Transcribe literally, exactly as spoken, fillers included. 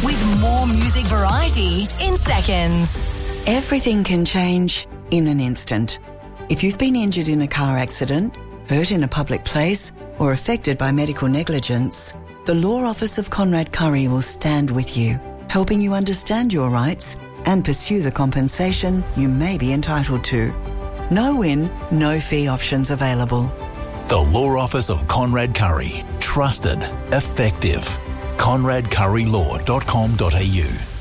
with more music variety in seconds. Everything can change in an instant. If you've been injured in a car accident, hurt in a public place, or affected by medical negligence, the Law Office of Conrad Curry will stand with you, helping you understand your rights and pursue the compensation you may be entitled to. No win, no fee options available. The Law Office of Conrad Curry. Trusted. Effective. conrad curry law dot com dot a u